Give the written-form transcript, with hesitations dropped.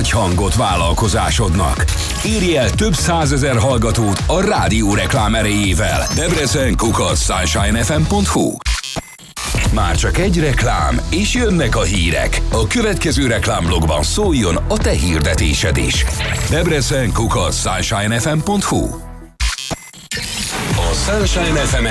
Adj hangot vállalkozásodnak. Érj el több százezer hallgatót a rádióreklám erejével. Debrecen@sunshinefm.hu. Már csak egy reklám, és jönnek a hírek. A következő reklámblogban szóljon a te hirdetésed is. Debrecen@sunshinefm.hu. A Sunshine FM